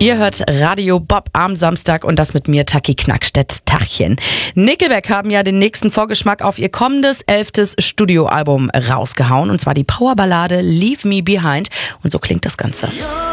Ihr hört Radio Bob am Samstag und das mit mir, Taki Knackstedt. Tachchen. Nickelback haben ja den nächsten Vorgeschmack auf ihr kommendes 11. Studioalbum rausgehauen. Und zwar die Powerballade Leave Me Behind. Und so klingt das Ganze.